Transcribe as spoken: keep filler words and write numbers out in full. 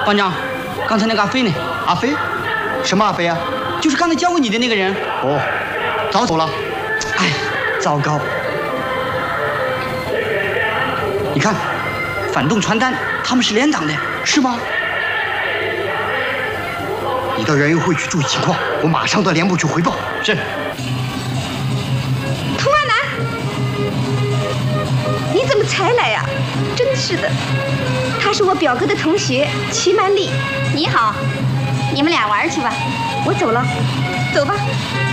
班长，刚才那个阿飞呢？ 阿飞？什么阿飞啊？ 就是刚才教过你的那个人。 哦，早走了。 哎，糟糕！你看，反动传单，他们是连长的， 是吗？你到园游会去注意情况，我马上到连部去汇报。 是。 童阿南，你怎么才来呀、啊？真是的，他是我表哥的同学齐曼丽。 你好，你们俩玩去吧， 我走了，走吧。